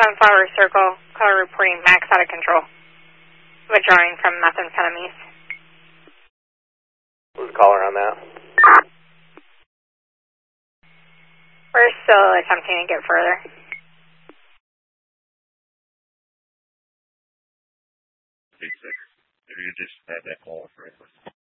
Sunflower Circle, caller reporting Max out of control. Withdrawing from methamphetamines. Who's the caller on that? We're still attempting to get further. If you just had that call for